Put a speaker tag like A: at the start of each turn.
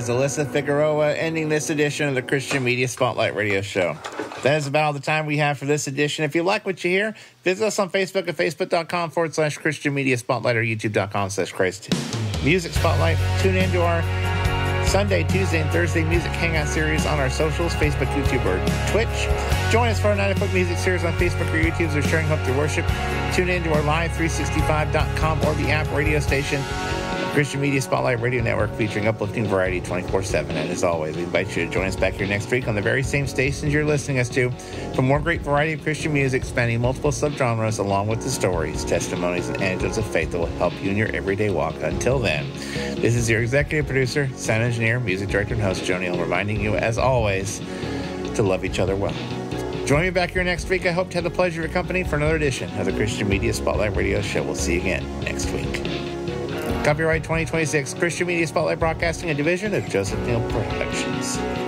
A: is Alyssa Figueroa, ending this edition of the Christian Media Spotlight Radio Show. That is about all the time we have for this edition. If you like what you hear, visit us on Facebook at facebook.com/Christian Media Spotlight or youtube.com/Christ Music Spotlight. Tune in to our Sunday, Tuesday, and Thursday Music Hangout series on our socials, Facebook, YouTube, or Twitch. Join us for our 9 o'clock music series on Facebook or YouTube as we're sharing hope through worship. Tune in to our live365.com or the app radio station, Christian Media Spotlight Radio Network, featuring uplifting variety 24/7. And as always, we invite you to join us back here next week on the very same stations you're listening us to for more great variety of Christian music spanning multiple subgenres, along with the stories, testimonies, and anecdotes of faith that will help you in your everyday walk. Until then, this is your executive producer, sound engineer, music director, and host, Joni Hill, reminding you, as always, to love each other well. Join me back here next week. I hope to have the pleasure of your company for another edition of the Christian Media Spotlight Radio Show. We'll see you again next week. Copyright 2026, Christian Media Spotlight Broadcasting, a division of Joseph Neal Productions.